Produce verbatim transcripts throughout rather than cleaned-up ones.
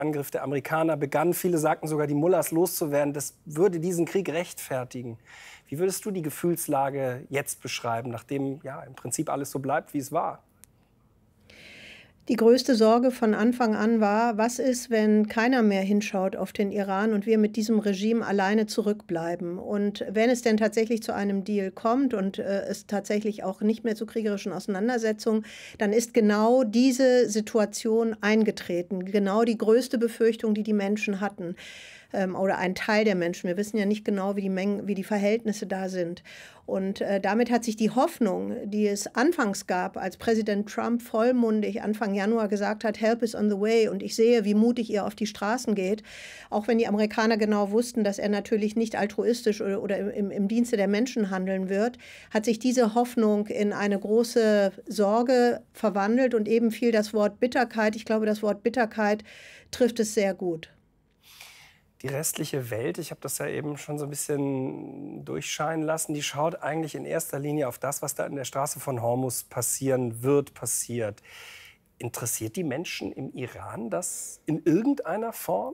Angriff der Amerikaner begann. Viele sagten sogar, die Mullahs loszuwerden, das würde diesen Krieg rechtfertigen. Wie würdest du die Gefühlslage jetzt beschreiben, nachdem ja im Prinzip alles so bleibt, wie es war? Die größte Sorge von Anfang an war, was ist, wenn keiner mehr hinschaut auf den Iran und wir mit diesem Regime alleine zurückbleiben? Und wenn es denn tatsächlich zu einem Deal kommt und äh, es tatsächlich auch nicht mehr zu kriegerischen Auseinandersetzungen, dann ist genau diese Situation eingetreten. Genau die größte Befürchtung, die die Menschen hatten. Ähm, oder ein Teil der Menschen. Wir wissen ja nicht genau, wie die Mengen, wie die Verhältnisse da sind. Und äh, damit hat sich die Hoffnung, die es anfangs gab, als Präsident Trump vollmundig Anfang Januar gesagt hat, Help is on the way, und ich sehe, wie mutig ihr auf die Straßen geht, auch wenn die Amerikaner genau wussten, dass er natürlich nicht altruistisch oder, oder im, im Dienste der Menschen handeln wird, hat sich diese Hoffnung in eine große Sorge verwandelt und eben fiel das Wort Bitterkeit. Ich glaube, das Wort Bitterkeit trifft es sehr gut. Die restliche Welt, ich habe das ja eben schon so ein bisschen durchscheinen lassen, die schaut eigentlich in erster Linie auf das, was da in der Straße von Hormuz passieren wird, passiert. Interessiert die Menschen im Iran das in irgendeiner Form?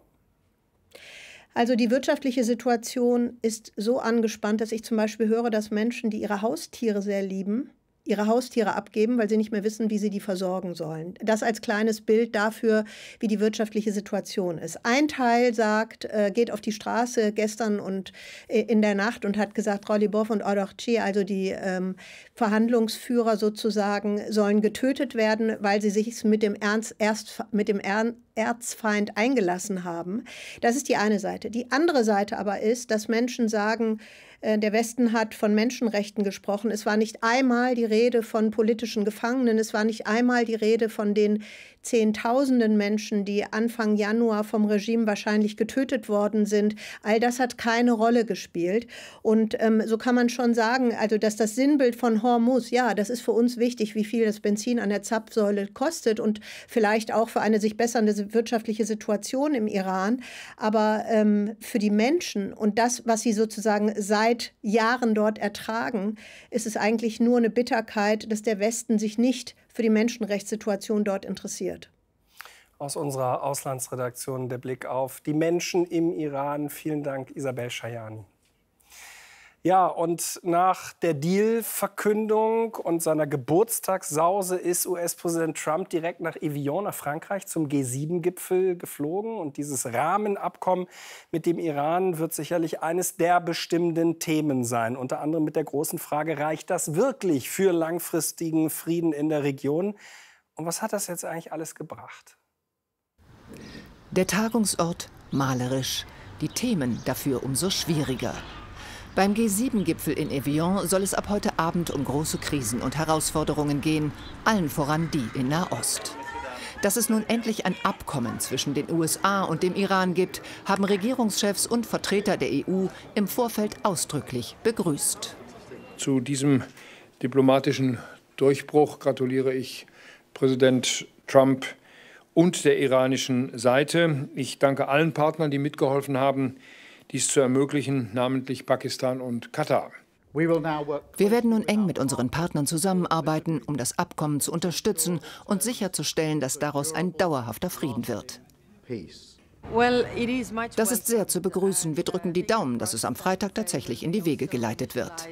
Also die wirtschaftliche Situation ist so angespannt, dass ich zum Beispiel höre, dass Menschen, die ihre Haustiere sehr lieben, ihre Haustiere abgeben, weil sie nicht mehr wissen, wie sie die versorgen sollen. Das als kleines Bild dafür, wie die wirtschaftliche Situation ist. Ein Teil sagt, äh, geht auf die Straße gestern und äh, in der Nacht und hat gesagt, Rolibov und Araghchi, also die ähm, Verhandlungsführer sozusagen, sollen getötet werden, weil sie sich mit dem, Ernst, erst, mit dem Ern, Erzfeind eingelassen haben. Das ist die eine Seite. Die andere Seite aber ist, dass Menschen sagen, der Westen hat von Menschenrechten gesprochen. Es war nicht einmal die Rede von politischen Gefangenen. Es war nicht einmal die Rede von den Zehntausenden Menschen, die Anfang Januar vom Regime wahrscheinlich getötet worden sind. All das hat keine Rolle gespielt. Und ähm, so kann man schon sagen, also dass das Sinnbild von Hormuz, ja, das ist für uns wichtig, wie viel das Benzin an der Zapfsäule kostet und vielleicht auch für eine sich bessernde wirtschaftliche Situation im Iran. Aber ähm, für die Menschen und das, was sie sozusagen seit Jahren dort ertragen, ist es eigentlich nur eine Bitterkeit, dass der Westen sich nicht für die Menschenrechtssituation dort interessiert. Aus unserer Auslandsredaktion der Blick auf die Menschen im Iran. Vielen Dank, Isabel Schajani. Ja, und nach der Deal-Verkündung und seiner Geburtstagssause ist U S-Präsident Trump direkt nach Evian, nach Frankreich, zum G sieben Gipfel geflogen. Und dieses Rahmenabkommen mit dem Iran wird sicherlich eines der bestimmenden Themen sein. Unter anderem mit der großen Frage, reicht das wirklich für langfristigen Frieden in der Region? Und was hat das jetzt eigentlich alles gebracht? Der Tagungsort malerisch, die Themen dafür umso schwieriger. Beim G sieben Gipfel in Evian soll es ab heute Abend um große Krisen und Herausforderungen gehen, allen voran die in Nahost. Dass es nun endlich ein Abkommen zwischen den U S A und dem Iran gibt, haben Regierungschefs und Vertreter der E U im Vorfeld ausdrücklich begrüßt. Zu diesem diplomatischen Durchbruch gratuliere ich Präsident Trump und der iranischen Seite. Ich danke allen Partnern, die mitgeholfen haben, dies zu ermöglichen, namentlich Pakistan und Katar. Wir werden nun eng mit unseren Partnern zusammenarbeiten, um das Abkommen zu unterstützen und sicherzustellen, dass daraus ein dauerhafter Frieden wird. Das ist sehr zu begrüßen. Wir drücken die Daumen, dass es am Freitag tatsächlich in die Wege geleitet wird.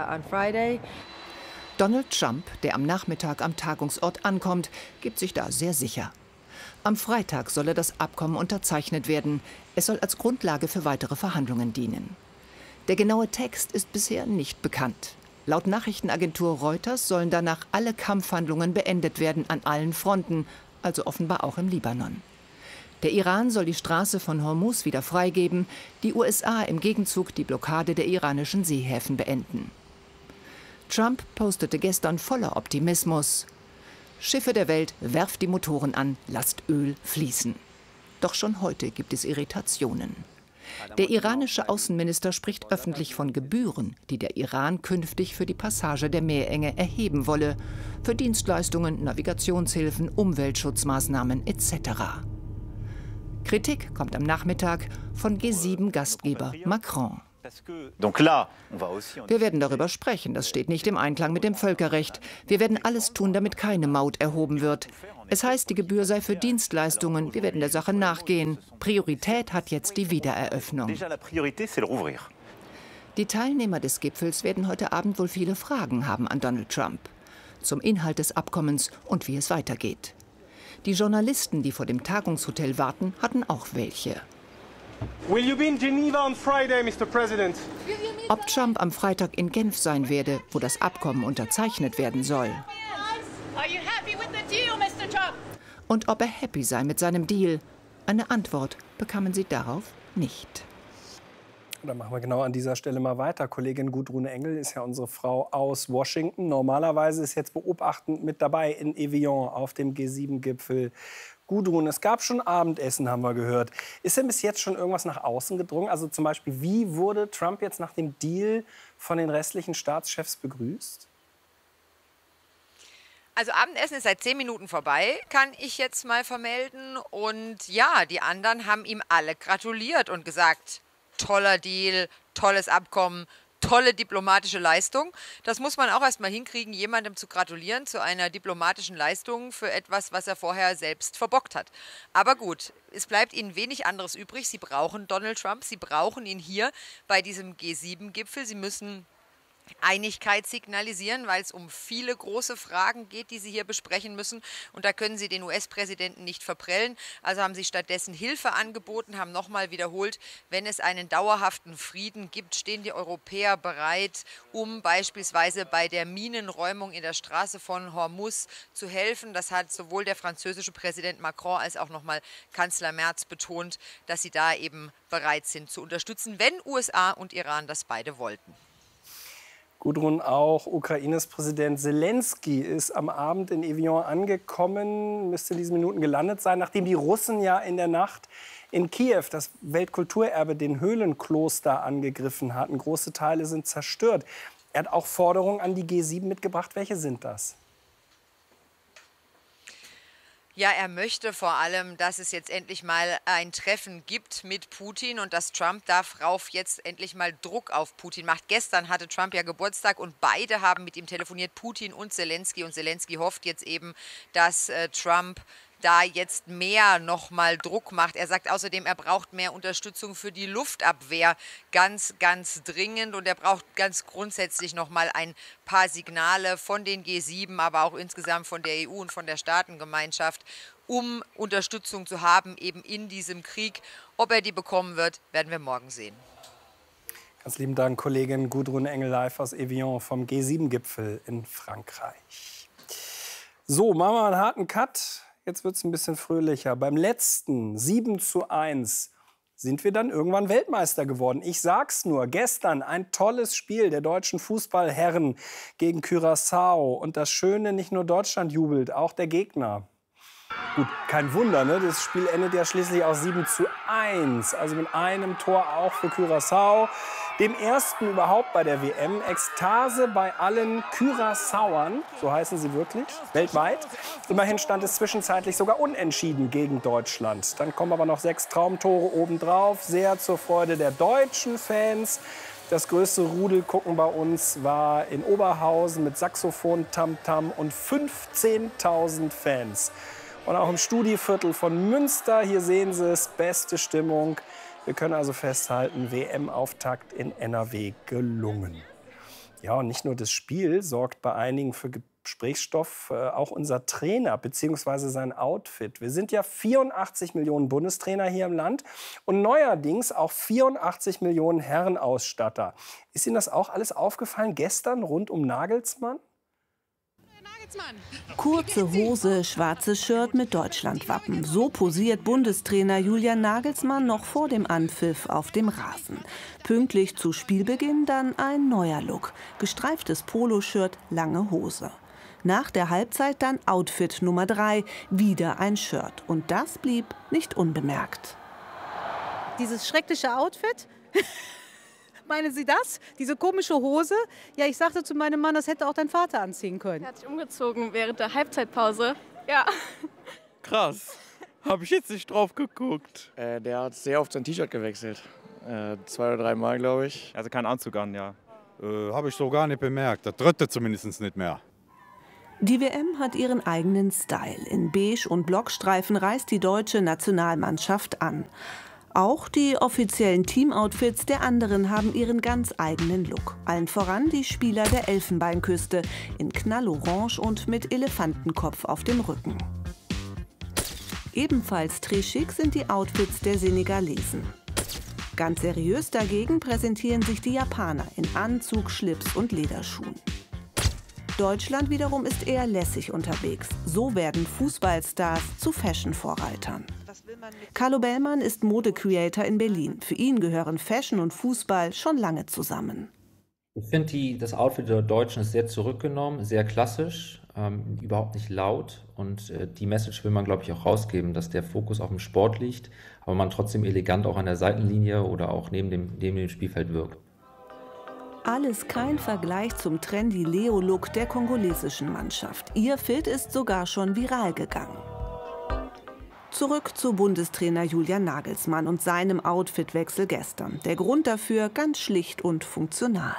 Donald Trump, der am Nachmittag am Tagungsort ankommt, gibt sich da sehr sicher. Am Freitag solle das Abkommen unterzeichnet werden. Es soll als Grundlage für weitere Verhandlungen dienen. Der genaue Text ist bisher nicht bekannt. Laut Nachrichtenagentur Reuters sollen danach alle Kampfhandlungen beendet werden an allen Fronten, also offenbar auch im Libanon. Der Iran soll die Straße von Hormuz wieder freigeben, die U S A im Gegenzug die Blockade der iranischen Seehäfen beenden. Trump postete gestern voller Optimismus: Schiffe der Welt, werft die Motoren an, lasst Öl fließen. Doch schon heute gibt es Irritationen. Der iranische Außenminister spricht öffentlich von Gebühren, die der Iran künftig für die Passage der Meerenge erheben wolle, für Dienstleistungen, Navigationshilfen, Umweltschutzmaßnahmen et cetera. Kritik kommt am Nachmittag von G sieben Gastgeber Macron. Wir werden darüber sprechen. Das steht nicht im Einklang mit dem Völkerrecht. Wir werden alles tun, damit keine Maut erhoben wird. Es heißt, die Gebühr sei für Dienstleistungen. Wir werden der Sache nachgehen. Priorität hat jetzt die Wiedereröffnung. Die Teilnehmer des Gipfels werden heute Abend wohl viele Fragen haben an Donald Trump. Zum Inhalt des Abkommens und wie es weitergeht. Die Journalisten, die vor dem Tagungshotel warten, hatten auch welche. Will you be in Geneva on Friday, Mister President? Ob Trump am Freitag in Genf sein werde, wo das Abkommen unterzeichnet werden soll. Und ob er happy sei mit seinem Deal. Eine Antwort bekamen sie darauf nicht. Dann machen wir genau an dieser Stelle mal weiter. Kollegin Gudrun Engel ist ja unsere Frau aus Washington. Normalerweise ist jetzt beobachtend mit dabei in Evian auf dem G sieben Gipfel. Gudrun, es gab schon Abendessen, haben wir gehört. Ist denn bis jetzt schon irgendwas nach außen gedrungen? Also zum Beispiel, wie wurde Trump jetzt nach dem Deal von den restlichen Staatschefs begrüßt? Also Abendessen ist seit zehn Minuten vorbei, kann ich jetzt mal vermelden. Und ja, die anderen haben ihm alle gratuliert und gesagt, toller Deal, tolles Abkommen, tolle diplomatische Leistung. Das muss man auch erst mal hinkriegen, jemandem zu gratulieren zu einer diplomatischen Leistung für etwas, was er vorher selbst verbockt hat. Aber gut, es bleibt ihnen wenig anderes übrig. Sie brauchen Donald Trump, sie brauchen ihn hier bei diesem G sieben Gipfel. Sie müssen Einigkeit signalisieren, weil es um viele große Fragen geht, die sie hier besprechen müssen. Und da können sie den U S-Präsidenten nicht verprellen. Also haben sie stattdessen Hilfe angeboten, haben nochmal wiederholt, wenn es einen dauerhaften Frieden gibt, stehen die Europäer bereit, um beispielsweise bei der Minenräumung in der Straße von Hormuz zu helfen. Das hat sowohl der französische Präsident Macron als auch nochmal Kanzler Merz betont, dass sie da eben bereit sind zu unterstützen, wenn U S A und Iran das beide wollten. Gudrun, auch Ukraines Präsident Zelensky ist am Abend in Evian angekommen, müsste in diesen Minuten gelandet sein, nachdem die Russen ja in der Nacht in Kiew, das Weltkulturerbe, den Höhlenkloster angegriffen hatten. Große Teile sind zerstört. Er hat auch Forderungen an die G sieben mitgebracht. Welche sind das? Ja, er möchte vor allem, dass es jetzt endlich mal ein Treffen gibt mit Putin und dass Trump darauf jetzt endlich mal Druck auf Putin macht. Gestern hatte Trump ja Geburtstag und beide haben mit ihm telefoniert, Putin und Zelensky. Und Zelensky hofft jetzt eben, dass äh, Trump da jetzt mehr noch mal Druck macht. Er sagt außerdem, er braucht mehr Unterstützung für die Luftabwehr, ganz, ganz dringend. Und er braucht ganz grundsätzlich noch mal ein paar Signale von den G sieben, aber auch insgesamt von der E U und von der Staatengemeinschaft, um Unterstützung zu haben, eben in diesem Krieg. Ob er die bekommen wird, werden wir morgen sehen. Ganz lieben Dank, Kollegin Gudrun Engel live aus Evian vom G sieben Gipfel in Frankreich. So, machen wir einen harten Cut. Jetzt wird es ein bisschen fröhlicher. Beim letzten sieben zu eins sind wir dann irgendwann Weltmeister geworden. Ich sag's nur, gestern ein tolles Spiel der deutschen Fußballherren gegen Curaçao. Und das Schöne, nicht nur Deutschland jubelt, auch der Gegner. Gut, kein Wunder, ne? Das Spiel endet ja schließlich auch sieben zu eins. Also mit einem Tor auch für Curaçao. Dem ersten überhaupt bei der W M. Ekstase bei allen Curaçaoern, so heißen sie wirklich, weltweit. Immerhin stand es zwischenzeitlich sogar unentschieden gegen Deutschland. Dann kommen aber noch sechs Traumtore obendrauf, sehr zur Freude der deutschen Fans. Das größte Rudel gucken bei uns war in Oberhausen mit Saxophon, Tamtam und fünfzehntausend Fans. Und auch im Studiviertel von Münster, hier sehen Sie es, beste Stimmung. Wir können also festhalten, W M-Auftakt in N R W gelungen. Ja, und nicht nur das Spiel sorgt bei einigen für Gesprächsstoff, äh, auch unser Trainer bzw. sein Outfit. Wir sind ja vierundachtzig Millionen Bundestrainer hier im Land und neuerdings auch vierundachtzig Millionen Herrenausstatter. Ist Ihnen das auch alles aufgefallen gestern rund um Nagelsmann? Kurze Hose, schwarzes Shirt mit Deutschlandwappen. So posiert Bundestrainer Julian Nagelsmann noch vor dem Anpfiff auf dem Rasen. Pünktlich zu Spielbeginn dann ein neuer Look. Gestreiftes Poloshirt, lange Hose. Nach der Halbzeit dann Outfit Nummer drei, wieder ein Shirt. Und das blieb nicht unbemerkt. Dieses schreckliche Outfit? Meinen Sie das? Diese komische Hose? Ja, ich sagte zu meinem Mann, das hätte auch dein Vater anziehen können. Er hat sich umgezogen während der Halbzeitpause. Ja. Krass. Habe ich jetzt nicht drauf geguckt. Äh, der hat sehr oft sein T-Shirt gewechselt. Äh, zwei oder drei Mal, glaube ich. Also kein Anzug an, ja. Äh, Habe ich so gar nicht bemerkt. Der dritte zumindest nicht mehr. Die W M hat ihren eigenen Style. In Beige und Blockstreifen reist die deutsche Nationalmannschaft an. Auch die offiziellen Teamoutfits der anderen haben ihren ganz eigenen Look. Allen voran die Spieler der Elfenbeinküste in Knallorange und mit Elefantenkopf auf dem Rücken. Ebenfalls trishig sind die Outfits der Senegalesen. Ganz seriös dagegen präsentieren sich die Japaner in Anzug, Schlips und Lederschuhen. Deutschland wiederum ist eher lässig unterwegs. So werden Fußballstars zu Fashion-Vorreitern. Carlo Bellmann ist Mode-Creator in Berlin. Für ihn gehören Fashion und Fußball schon lange zusammen. Ich finde, das Outfit der Deutschen ist sehr zurückgenommen, sehr klassisch, ähm, überhaupt nicht laut. Und äh, die Message will man, glaube ich, auch rausgeben, dass der Fokus auf dem Sport liegt, aber man trotzdem elegant auch an der Seitenlinie oder auch neben dem, neben dem Spielfeld wirkt. Alles kein Vergleich zum trendy Leo-Look der kongolesischen Mannschaft. Ihr Fit ist sogar schon viral gegangen. Zurück zu Bundestrainer Julian Nagelsmann und seinem Outfitwechsel gestern. Der Grund dafür ganz schlicht und funktional.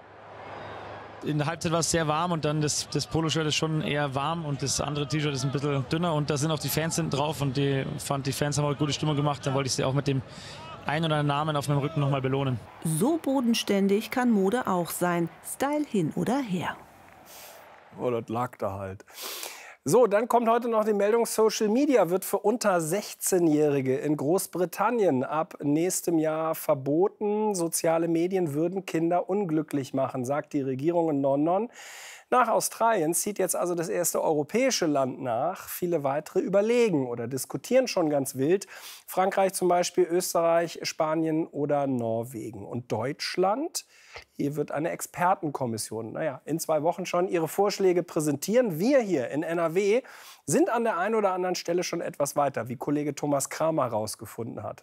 In der Halbzeit war es sehr warm und dann das, das Poloshirt ist schon eher warm und das andere T-Shirt ist ein bisschen dünner und da sind auch die Fans hinten drauf und die fand die Fans haben auch gute Stimmung gemacht. Dann wollte ich sie auch mit dem ein oder anderen Namen auf meinem Rücken noch mal belohnen. So bodenständig kann Mode auch sein. Style hin oder her. Oh, das lag da halt. So, dann kommt heute noch die Meldung, Social Media wird für unter sechzehnjährige in Großbritannien ab nächstem Jahr verboten. Soziale Medien würden Kinder unglücklich machen, sagt die Regierung in London. Nach Australien zieht jetzt also das erste europäische Land nach. Viele weitere überlegen oder diskutieren schon ganz wild. Frankreich zum Beispiel, Österreich, Spanien oder Norwegen. Und Deutschland? Hier wird eine Expertenkommission, naja, in zwei Wochen schon ihre Vorschläge präsentieren. Wir hier in N R W sind an der einen oder anderen Stelle schon etwas weiter, wie Kollege Thomas Kramer herausgefunden hat.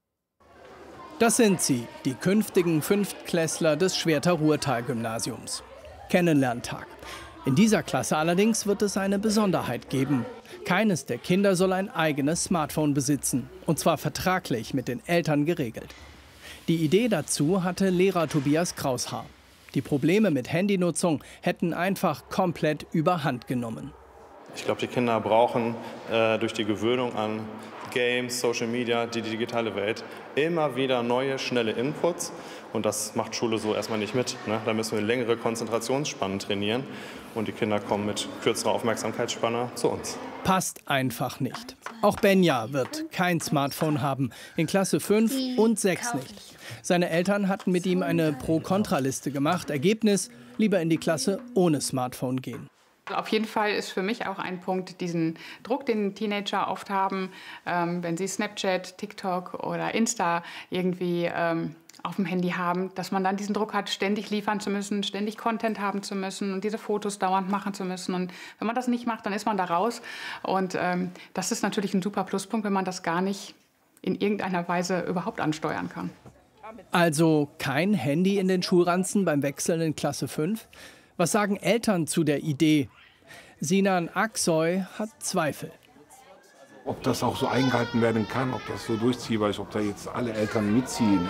Das sind sie, die künftigen Fünftklässler des Schwerter-Ruhrtal-Gymnasiums. Kennenlerntag. In dieser Klasse allerdings wird es eine Besonderheit geben. Keines der Kinder soll ein eigenes Smartphone besitzen, und zwar vertraglich mit den Eltern geregelt. Die Idee dazu hatte Lehrer Tobias Kraushaar. Die Probleme mit Handynutzung hätten einfach komplett überhand genommen. Ich glaube, die Kinder brauchen äh, durch die Gewöhnung an Games, Social Media, die digitale Welt immer wieder neue, schnelle Inputs. Und das macht Schule so erstmal nicht mit. Ne? Da müssen wir längere Konzentrationsspannen trainieren. Und die Kinder kommen mit kürzerer Aufmerksamkeitsspanne zu uns. Passt einfach nicht. Auch Benja wird kein Smartphone haben, in Klasse fünf und sechs nicht. Seine Eltern hatten mit ihm eine Pro-Kontra-Liste gemacht. Ergebnis, lieber in die Klasse ohne Smartphone gehen. Auf jeden Fall ist für mich auch ein Punkt, diesen Druck, den Teenager oft haben, ähm, wenn sie Snapchat, TikTok oder Insta irgendwie ähm, auf dem Handy haben, dass man dann diesen Druck hat, ständig liefern zu müssen, ständig Content haben zu müssen und diese Fotos dauernd machen zu müssen. Und wenn man das nicht macht, dann ist man da raus. Und ähm, das ist natürlich ein super Pluspunkt, wenn man das gar nicht in irgendeiner Weise überhaupt ansteuern kann. Also kein Handy in den Schulranzen beim Wechseln in Klasse fünf? Was sagen Eltern zu der Idee? Sinan Aksoy hat Zweifel. Ob das auch so eingehalten werden kann, ob das so durchziehbar ist, ob da jetzt alle Eltern mitziehen.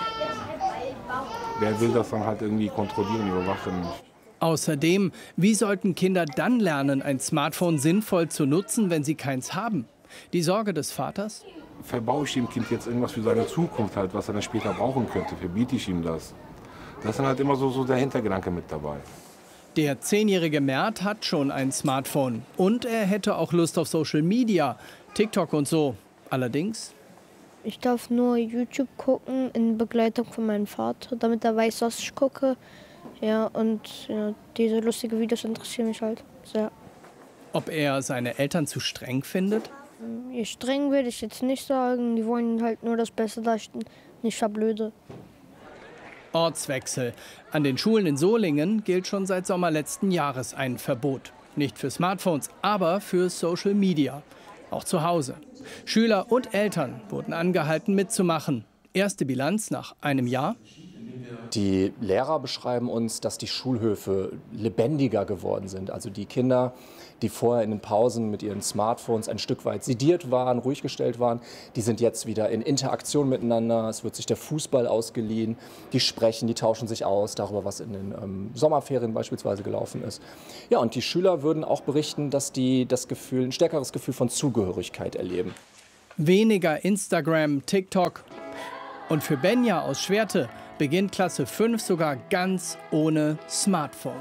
Wer will das dann halt irgendwie kontrollieren, überwachen? Außerdem, wie sollten Kinder dann lernen, ein Smartphone sinnvoll zu nutzen, wenn sie keins haben? Die Sorge des Vaters? Verbaue ich dem Kind jetzt irgendwas für seine Zukunft, halt, was er dann später brauchen könnte? Verbiete ich ihm das? Das ist dann halt immer so, so der Hintergedanke mit dabei. Der zehnjährige Mert hat schon ein Smartphone und er hätte auch Lust auf Social Media, TikTok und so. Allerdings? Ich darf nur YouTube gucken in Begleitung von meinem Vater, damit er weiß, was ich gucke. Ja, und ja, diese lustigen Videos interessieren mich halt sehr. Ob er seine Eltern zu streng findet? Streng würde ich jetzt nicht sagen. Die wollen halt nur das Beste, dass ich nicht verblöde. Ortswechsel. An den Schulen in Solingen gilt schon seit Sommer letzten Jahres ein Verbot. Nicht für Smartphones, aber für Social Media. Auch zu Hause. Schüler und Eltern wurden angehalten mitzumachen. Erste Bilanz nach einem Jahr. Die Lehrer beschreiben uns, dass die Schulhöfe lebendiger geworden sind. Also die Kinder, die vorher in den Pausen mit ihren Smartphones ein Stück weit sediert waren, ruhig gestellt waren, die sind jetzt wieder in Interaktion miteinander. Es wird sich der Fußball ausgeliehen. Die sprechen, die tauschen sich aus darüber, was in den ähm, Sommerferien beispielsweise gelaufen ist. Ja, und die Schüler würden auch berichten, dass die das Gefühl, ein stärkeres Gefühl von Zugehörigkeit erleben. Weniger Instagram, TikTok. Und für Benja aus Schwerte beginnt Klasse fünf sogar ganz ohne Smartphone.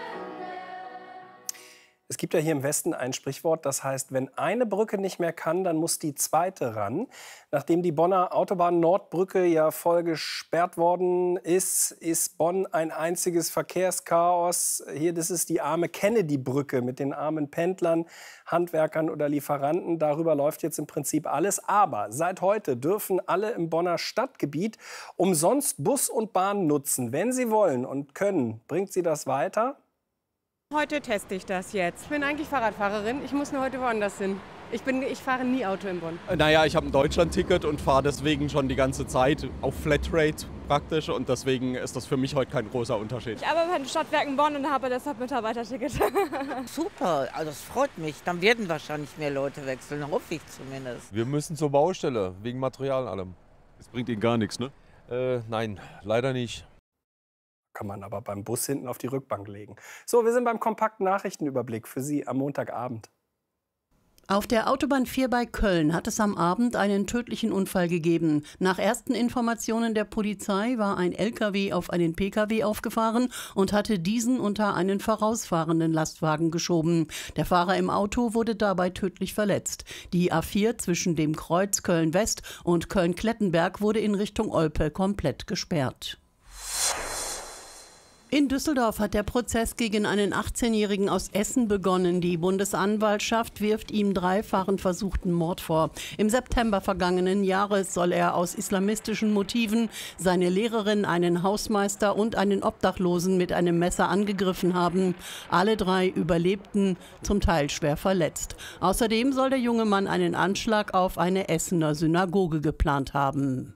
Es gibt ja hier im Westen ein Sprichwort, das heißt, wenn eine Brücke nicht mehr kann, dann muss die zweite ran. Nachdem die Bonner Autobahn-Nordbrücke ja voll gesperrt worden ist, ist Bonn ein einziges Verkehrschaos. Hier, das ist die arme Kennedy-Brücke mit den armen Pendlern, Handwerkern oder Lieferanten. Darüber läuft jetzt im Prinzip alles. Aber seit heute dürfen alle im Bonner Stadtgebiet umsonst Bus und Bahn nutzen, wenn sie wollen und können. Bringt sie das weiter? Heute teste ich das jetzt. Ich bin eigentlich Fahrradfahrerin. Ich muss nur heute woanders hin. Ich, bin, ich fahre nie Auto in Bonn. Naja, ich habe ein Deutschland-Ticket und fahre deswegen schon die ganze Zeit auf Flatrate praktisch. Und deswegen ist das für mich heute kein großer Unterschied. Ich arbeite bei den Stadtwerken Bonn und habe deshalb Mitarbeiterticket. Super, also das freut mich. Dann werden wahrscheinlich mehr Leute wechseln, hoffe ich zumindest. Wir müssen zur Baustelle, wegen Material und allem. Das bringt Ihnen gar nichts, ne? Äh, nein, leider nicht. Kann man aber beim Bus hinten auf die Rückbank legen. So, wir sind beim kompakten Nachrichtenüberblick für Sie am Montagabend. Auf der Autobahn vier bei Köln hat es am Abend einen tödlichen Unfall gegeben. Nach ersten Informationen der Polizei war ein L K W auf einen P K W aufgefahren und hatte diesen unter einen vorausfahrenden Lastwagen geschoben. Der Fahrer im Auto wurde dabei tödlich verletzt. Die A vier zwischen dem Kreuz Köln-West und Köln-Klettenberg wurde in Richtung Olpe komplett gesperrt. In Düsseldorf hat der Prozess gegen einen achtzehnjährigen aus Essen begonnen. Die Bundesanwaltschaft wirft ihm dreifachen versuchten Mord vor. Im September vergangenen Jahres soll er aus islamistischen Motiven seine Lehrerin, einen Hausmeister und einen Obdachlosen mit einem Messer angegriffen haben. Alle drei überlebten, zum Teil schwer verletzt. Außerdem soll der junge Mann einen Anschlag auf eine Essener Synagoge geplant haben.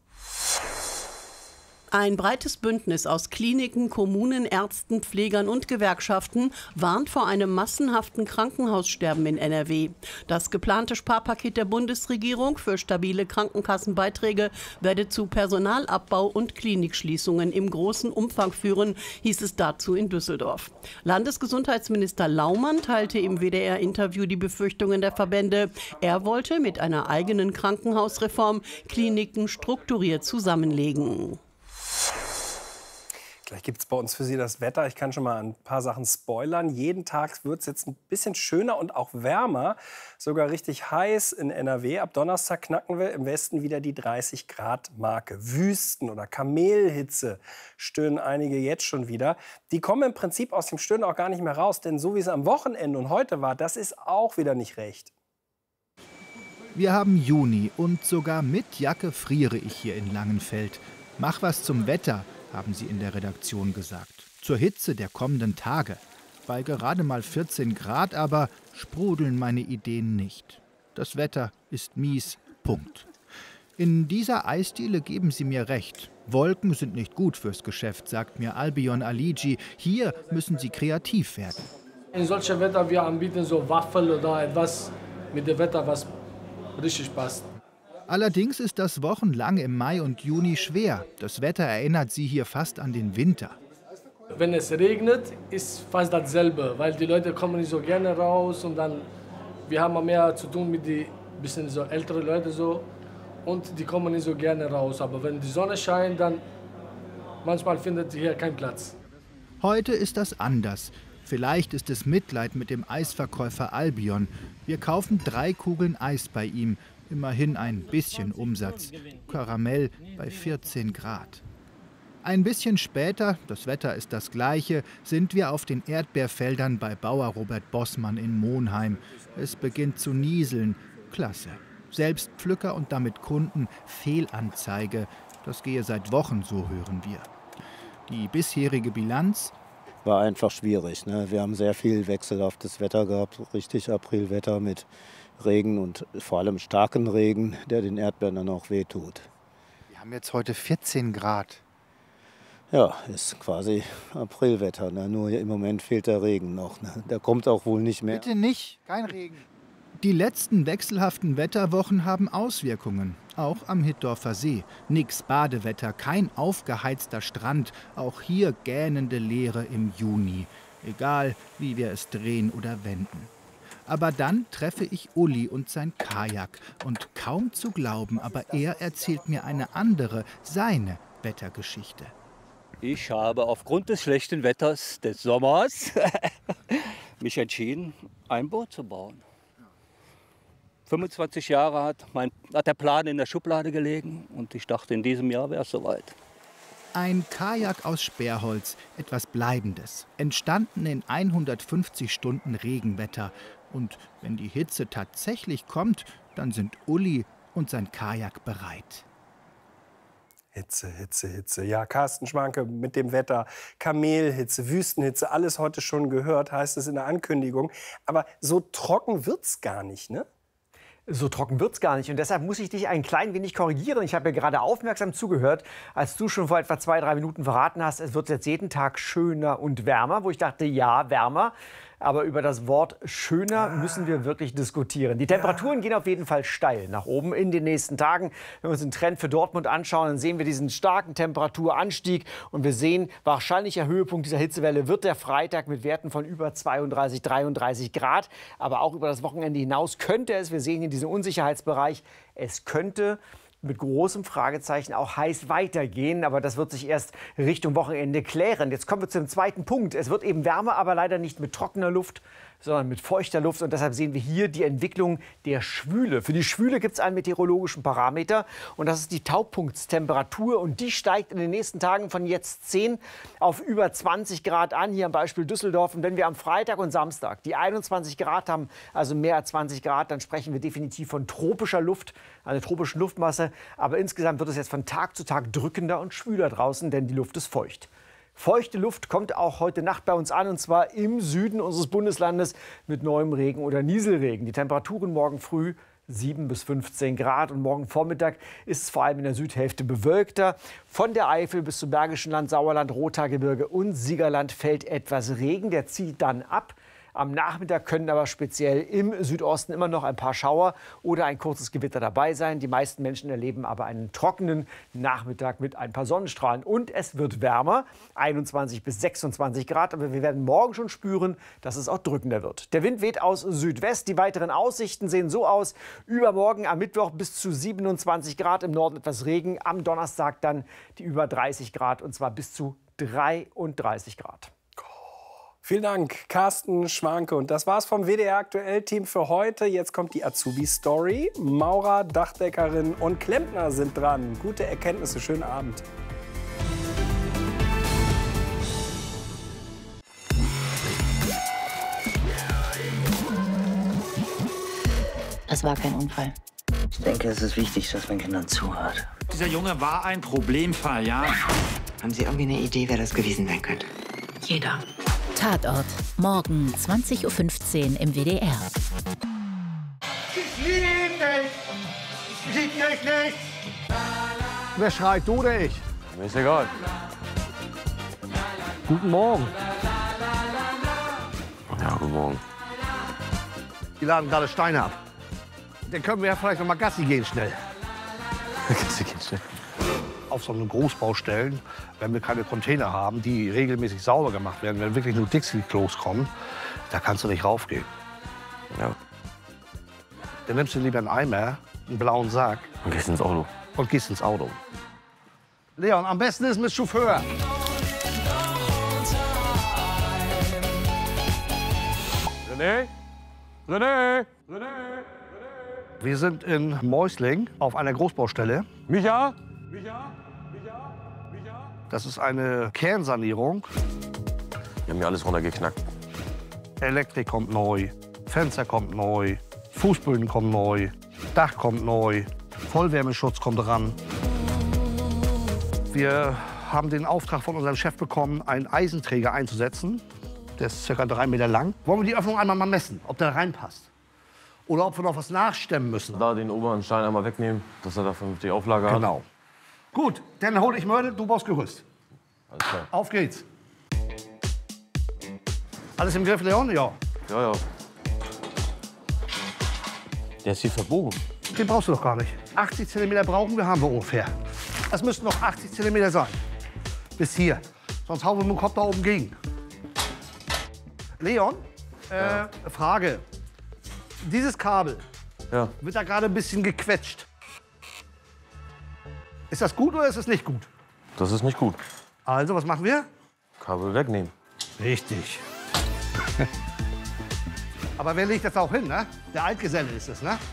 Ein breites Bündnis aus Kliniken, Kommunen, Ärzten, Pflegern und Gewerkschaften warnt vor einem massenhaften Krankenhaussterben in N R W. Das geplante Sparpaket der Bundesregierung für stabile Krankenkassenbeiträge werde zu Personalabbau und Klinikschließungen im großen Umfang führen, hieß es dazu in Düsseldorf. Landesgesundheitsminister Laumann teilte im W D R-Interview die Befürchtungen der Verbände. Er wollte mit einer eigenen Krankenhausreform Kliniken strukturiert zusammenlegen. Gleich gibt es bei uns für Sie das Wetter. Ich kann schon mal ein paar Sachen spoilern. Jeden Tag wird es jetzt ein bisschen schöner und auch wärmer. Sogar richtig heiß in N R W. Ab Donnerstag knacken wir im Westen wieder die dreißig Grad Marke. Wüsten- oder Kamelhitze stöhnen einige jetzt schon wieder. Die kommen im Prinzip aus dem Stöhnen auch gar nicht mehr raus. Denn so wie es am Wochenende und heute war, das ist auch wieder nicht recht. Wir haben Juni und sogar mit Jacke friere ich hier in Langenfeld. Mach was zum Wetter, haben sie in der Redaktion gesagt. Zur Hitze der kommenden Tage. Bei gerade mal vierzehn Grad aber sprudeln meine Ideen nicht. Das Wetter ist mies, Punkt. In dieser Eisdiele geben sie mir recht. Wolken sind nicht gut fürs Geschäft, sagt mir Albion Aligi. Hier müssen sie kreativ werden. In solchem Wetter wir anbieten so Waffel oder etwas mit dem Wetter, was richtig passt. Allerdings ist das wochenlang im Mai und Juni schwer. Das Wetter erinnert sie hier fast an den Winter. Wenn es regnet, ist fast dasselbe, weil die Leute kommen nicht so gerne raus und dann wir haben mehr zu tun mit den bisschen so älteren Leuten so und die kommen nicht so gerne raus. Aber wenn die Sonne scheint, dann manchmal findet hier keinen Platz. Heute ist das anders. Vielleicht ist es Mitleid mit dem Eisverkäufer Albion. Wir kaufen drei Kugeln Eis bei ihm. Immerhin ein bisschen Umsatz. Karamell bei vierzehn Grad. Ein bisschen später, das Wetter ist das gleiche, sind wir auf den Erdbeerfeldern bei Bauer Robert Bossmann in Monheim. Es beginnt zu nieseln. Klasse. Selbst Pflücker und damit Kunden Fehlanzeige. Das gehe seit Wochen, so hören wir. Die bisherige Bilanz? War einfach schwierig, ne? Wir haben sehr viel wechselhaftes Wetter gehabt, richtig Aprilwetter mit Regen und vor allem starken Regen, der den Erdbeeren dann auch wehtut. Wir haben jetzt heute vierzehn Grad. Ja, ist quasi Aprilwetter. Ne? Nur im Moment fehlt der Regen noch. Ne? Der kommt auch wohl nicht mehr. Bitte nicht, kein Regen. Die letzten wechselhaften Wetterwochen haben Auswirkungen, auch am Hittorfer See. Nix Badewetter, kein aufgeheizter Strand, auch hier gähnende Leere im Juni. Egal, wie wir es drehen oder wenden. Aber dann treffe ich Uli und sein Kajak. Und kaum zu glauben, aber er erzählt mir eine andere, seine Wettergeschichte. Ich habe aufgrund des schlechten Wetters des Sommers mich entschieden, ein Boot zu bauen. fünfundzwanzig Jahre hat, mein, hat der Plan in der Schublade gelegen und ich dachte, in diesem Jahr wäre es soweit. Ein Kajak aus Sperrholz, etwas Bleibendes, entstanden in hundertfünfzig Stunden Regenwetter. Und wenn die Hitze tatsächlich kommt, dann sind Uli und sein Kajak bereit. Hitze, Hitze, Hitze. Ja, Carsten Schwanke mit dem Wetter. Kamelhitze, Wüstenhitze, alles heute schon gehört, heißt es in der Ankündigung. Aber so trocken wird's gar nicht, ne? So trocken wird's gar nicht. Und deshalb muss ich dich ein klein wenig korrigieren. Ich habe ja gerade aufmerksam zugehört, als du schon vor etwa zwei, drei Minuten verraten hast, es wird jetzt jeden Tag schöner und wärmer. Wo ich dachte, ja, wärmer. Aber über das Wort schöner müssen wir wirklich diskutieren. Die Temperaturen gehen auf jeden Fall steil nach oben in den nächsten Tagen. Wenn wir uns den Trend für Dortmund anschauen, dann sehen wir diesen starken Temperaturanstieg. Und wir sehen, wahrscheinlicher Höhepunkt dieser Hitzewelle wird der Freitag mit Werten von über zweiunddreißig, dreiunddreißig Grad. Aber auch über das Wochenende hinaus könnte es, wir sehen in diesem Unsicherheitsbereich, es könnte mit großem Fragezeichen auch heiß weitergehen. Aber das wird sich erst Richtung Wochenende klären. Jetzt kommen wir zum zweiten Punkt. Es wird eben wärmer, aber leider nicht mit trockener Luft, sondern mit feuchter Luft. Und deshalb sehen wir hier die Entwicklung der Schwüle. Für die Schwüle gibt es einen meteorologischen Parameter. Und das ist die Taupunktstemperatur. Und die steigt in den nächsten Tagen von jetzt zehn auf über zwanzig Grad an. Hier am Beispiel Düsseldorf. Und wenn wir am Freitag und Samstag die einundzwanzig Grad haben, also mehr als zwanzig Grad, dann sprechen wir definitiv von tropischer Luft, einer tropischen Luftmasse. Aber insgesamt wird es jetzt von Tag zu Tag drückender und schwüler draußen, denn die Luft ist feucht. Feuchte Luft kommt auch heute Nacht bei uns an, und zwar im Süden unseres Bundeslandes mit neuem Regen oder Nieselregen. Die Temperaturen morgen früh sieben bis fünfzehn Grad und morgen Vormittag ist es vor allem in der Südhälfte bewölkter. Von der Eifel bis zum Bergischen Land, Sauerland, Rothaargebirge und Siegerland fällt etwas Regen, der zieht dann ab. Am Nachmittag können aber speziell im Südosten immer noch ein paar Schauer oder ein kurzes Gewitter dabei sein. Die meisten Menschen erleben aber einen trockenen Nachmittag mit ein paar Sonnenstrahlen. Und es wird wärmer, einundzwanzig bis sechsundzwanzig Grad. Aber wir werden morgen schon spüren, dass es auch drückender wird. Der Wind weht aus Südwest. Die weiteren Aussichten sehen so aus. Übermorgen am Mittwoch bis zu siebenundzwanzig Grad, im Norden etwas Regen. Am Donnerstag dann die über dreißig Grad, und zwar bis zu dreiunddreißig Grad. Vielen Dank, Carsten Schwanke. Und das war's vom W D R Aktuell-Team für heute. Jetzt kommt die Azubi-Story. Maurer, Dachdeckerin und Klempner sind dran. Gute Erkenntnisse, schönen Abend. Es war kein Unfall. Ich denke, es ist wichtig, dass man Kindern zuhört. Dieser Junge war ein Problemfall, ja? Haben Sie irgendwie eine Idee, wer das gewesen sein könnte? Jeder. Tatort. Morgen zwanzig Uhr fünfzehn im W D R. Ich liebe dich! Ich liebe dich nicht! Wer schreit, du oder ich? Mir ist egal. Guten Morgen. Ja, guten Morgen. Die laden gerade Steine ab. Dann können wir ja vielleicht noch mal Gassi gehen schnell. Gassi gehen schnell. Auf so einen Großbaustellen, wenn wir keine Container haben, die regelmäßig sauber gemacht werden, wenn wirklich nur Dixie-Klos kommen, da kannst du nicht raufgehen. Ja. Dann nimmst du lieber einen Eimer, einen blauen Sack. Und gehst ins Auto. Und gehst ins Auto. Leon, am besten ist mit Chauffeur. René? René? René? Wir sind in Meusling auf einer Großbaustelle. Micha? Das ist eine Kernsanierung. Wir haben hier alles runtergeknackt. Elektrik kommt neu, Fenster kommt neu, Fußböden kommen neu, Dach kommt neu, Vollwärmeschutz kommt ran. Wir haben den Auftrag von unserem Chef bekommen, einen Eisenträger einzusetzen. Der ist ca. drei Meter lang. Wollen wir die Öffnung einmal mal messen, ob der reinpasst? Oder ob wir noch was nachstemmen müssen? Da den oberen Stein einmal wegnehmen, dass er da vernünftig Auflage hat. Genau. Gut, dann hole ich Mörtel, du baust Gerüst. Alles klar. Auf geht's. Alles im Griff, Leon? Ja. Ja, ja. Der ist hier verbogen. Den brauchst du doch gar nicht. achtzig Zentimeter brauchen wir, haben wir ungefähr. Das müssten noch achtzig Zentimeter sein. Bis hier. Sonst hauen wir mit dem Kopf da oben gegen. Leon, äh, Ja. Frage. Dieses Kabel Ja. wird da gerade ein bisschen gequetscht. Ist das gut oder ist es nicht gut? Das ist nicht gut. Also, was machen wir? Kabel wegnehmen. Richtig. Aber wer legt das auch hin, ne? Der Altgeselle ist es, ne?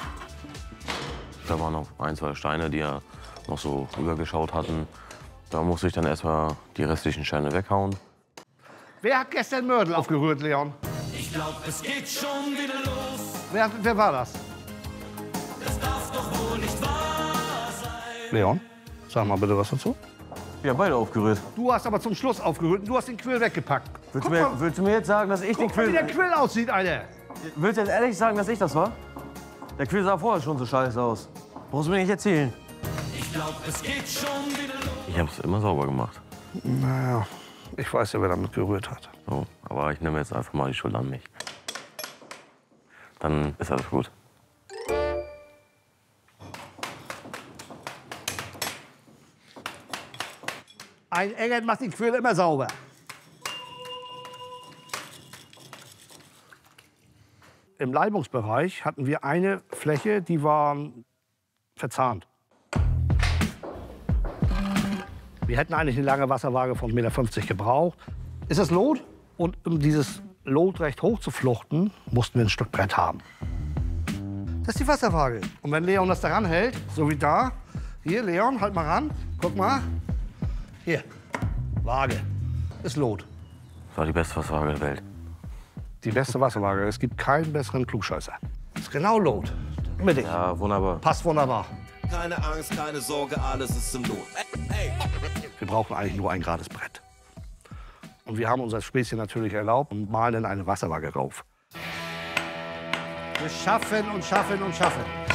Da waren noch ein, zwei Steine, die ja noch so rübergeschaut hatten. Da musste ich dann erstmal die restlichen Steine weghauen. Wer hat gestern Mördel aufgerührt, Leon? Ich glaub, es geht schon wieder los. Wer, wer war das? Das darf doch wohl nicht wahr sein. Leon, sag mal bitte was dazu. Wir haben beide aufgerührt. Du hast aber zum Schluss aufgerührt und du hast den Quill weggepackt. Willst du, mir, willst du mir jetzt sagen, dass ich den Guck mal, Quill... wie der Quill aussieht, Alter. Willst du jetzt ehrlich sagen, dass ich das war? Der Quill sah vorher schon so scheiße aus. Brauchst du mir nicht erzählen. Ich glaub, es geht schon wieder los. Ich hab's immer sauber gemacht. Naja, ich weiß ja, wer damit gerührt hat. So, aber ich nehme jetzt einfach mal die Schuld an mich. Dann ist alles gut. Ein Engel macht den Quill immer sauber. Im Leibungsbereich hatten wir eine Fläche, die war verzahnt. Wir hätten eigentlich eine lange Wasserwaage von eins Komma fünfzig Meter gebraucht. Ist es Lot? Und um dieses Lot recht hoch zu fluchten, mussten wir ein Stück Brett haben. Das ist die Wasserwaage. Und wenn Leon das daran hält, so wie da, hier, Leon, halt mal ran, guck mal. Hier, Waage, ist Lot. Das war die beste Wasserwaage der Welt. Die beste Wasserwaage. Es gibt keinen besseren Klugscheißer. Das ist genau Lot. Mittig. Ja, wunderbar. Passt wunderbar. Keine Angst, keine Sorge, alles ist im Lot. Hey. Wir brauchen eigentlich nur ein gerades Brett. Und wir haben unser Späßchen natürlich erlaubt und malen eine Wasserwaage rauf. Wir schaffen und schaffen und schaffen.